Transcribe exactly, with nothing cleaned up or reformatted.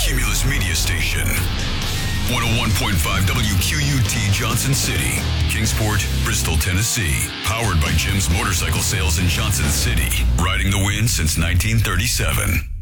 Cumulus Media Station. one oh one point five W Q U T Johnson City, Kingsport, Bristol, Tennessee. Powered by Jim's Motorcycle Sales in Johnson City. Riding the wind since nineteen thirty-seven.